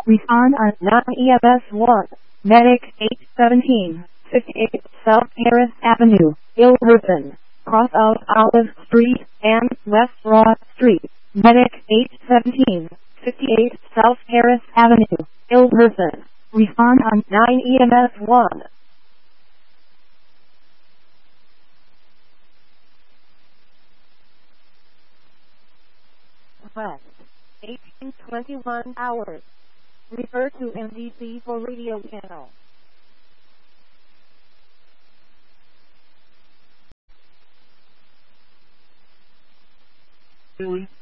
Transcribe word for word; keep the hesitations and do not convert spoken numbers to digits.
Respond on nine E M S one. Medic eight seventeen, fifty-eight South Harris Avenue, Ilverton. Cross of Olive Street and West Broad Street. Medic eight seventeen, fifty-eight South Harris Avenue, Ilverton. Respond on nine E M S one. West, eighteen twenty-one hours. Refer to M D C for radio channel. Really?